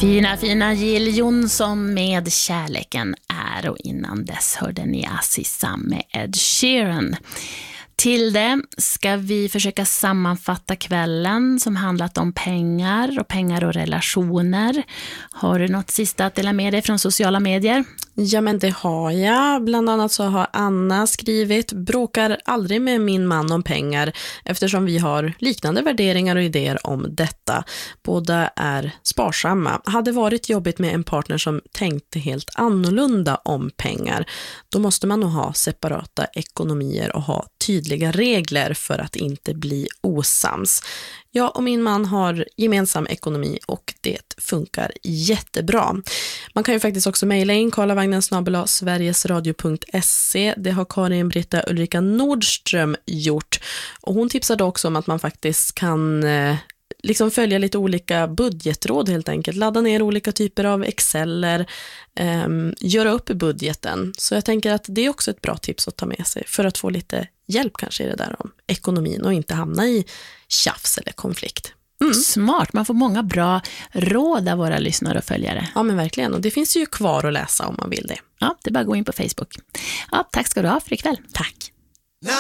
Fina Jill Johnson med Kärleken är, och innan dess hörde ni Aziza med Ed Sheeran. Till det ska vi försöka sammanfatta kvällen som handlat om pengar och relationer. Har du något sista att dela med dig från sociala medier? Ja, men det har jag. Bland annat så har Anna skrivit: bråkar aldrig med min man om pengar eftersom vi har liknande värderingar och idéer om detta. Båda är sparsamma. Hade varit jobbigt med en partner som tänkte helt annorlunda om pengar. Då måste man nog ha separata ekonomier och ha tydliga regler för att inte bli osams. Jag och min man har gemensam ekonomi och det funkar jättebra. Man kan ju faktiskt också mejla in karlavagnen@sverigesradio.se. Det har Karin Britta Ulrika Nordström gjort. Och hon tipsade också om att man faktiskt kan följa lite olika budgetråd helt enkelt. Ladda ner olika typer av Exceler, göra upp budgeten. Så jag tänker att det är också ett bra tips att ta med sig för att få lite hjälp kanske i det där om ekonomin och inte hamna i tjafs eller konflikt. Smart, man får många bra råd av våra lyssnare och följare. Ja, men verkligen, och det finns ju kvar att läsa om man vill det. Ja, det är bara att gå in på Facebook. Ja, tack ska du ha för ikväll. Tack.